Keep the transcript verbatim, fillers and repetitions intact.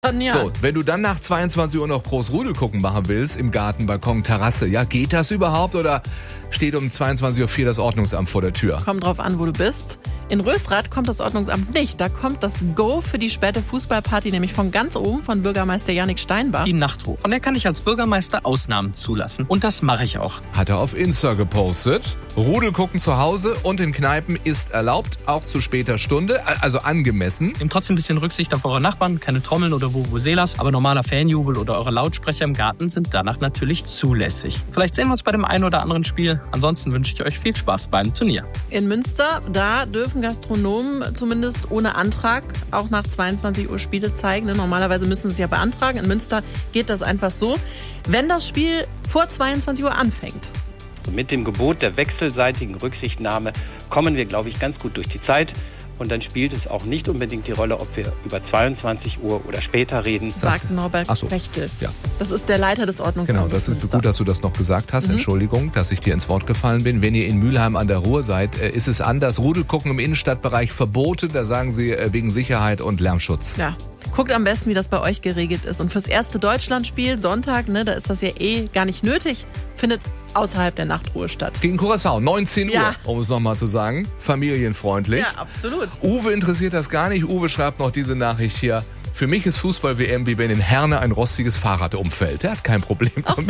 Ja. So, wenn du dann nach zweiundzwanzig Uhr noch groß Rudel gucken machen willst, im Garten, Balkon, Terrasse, ja, geht das überhaupt oder steht um zweiundzwanzig Uhr vier das Ordnungsamt vor der Tür? Kommt drauf an, wo du bist. In Rösrath kommt das Ordnungsamt nicht. Da kommt das Go für die späte Fußballparty, nämlich von ganz oben, von Bürgermeister Jannik Steinbach. Die Nachtruhe. Von der kann ich als Bürgermeister Ausnahmen zulassen. Und das mache ich auch. Hat er auf Insta gepostet. Rudel gucken zu Hause und in Kneipen ist erlaubt, auch zu später Stunde, also angemessen. Nehmt trotzdem ein bisschen Rücksicht auf eure Nachbarn, keine Trommeln oder Vuvuzelas, aber normaler Fanjubel oder eure Lautsprecher im Garten sind danach natürlich zulässig. Vielleicht sehen wir uns bei dem einen oder anderen Spiel. Ansonsten wünsche ich euch viel Spaß beim Turnier. In Münster, da dürfen Gastronomen zumindest ohne Antrag auch nach zweiundzwanzig Uhr Spiele zeigen. Normalerweise müssen sie es ja beantragen. In Münster geht das einfach so, wenn das Spiel vor zweiundzwanzig Uhr anfängt. Mit dem Gebot der wechselseitigen Rücksichtnahme kommen wir, glaube ich, ganz gut durch die Zeit. Und dann spielt es auch nicht unbedingt die Rolle, ob wir über zweiundzwanzig Uhr oder später reden. Sagt Norbert Ach so. Rechtel. Ja. Das ist der Leiter des Ordnungsamts. Genau, das ist gut, dass du das noch gesagt hast. Mhm. Entschuldigung, dass ich dir ins Wort gefallen bin. Wenn ihr in Mülheim an der Ruhr seid, ist es anders. Rudelgucken im Innenstadtbereich verboten. Da sagen sie wegen Sicherheit und Lärmschutz. Ja. Guckt am besten, wie das bei euch geregelt ist. Und fürs erste Deutschlandspiel, Sonntag, ne, da ist das ja eh gar nicht nötig, findet außerhalb der Nachtruhe statt. Gegen Curaçao, neunzehn Uhr, ja. um es nochmal zu sagen. Familienfreundlich. Ja, absolut. Uwe interessiert das gar nicht. Uwe schreibt noch diese Nachricht hier. Für mich ist Fußball-W M wie wenn in Herne ein rostiges Fahrrad umfällt. Er hat kein Problem damit.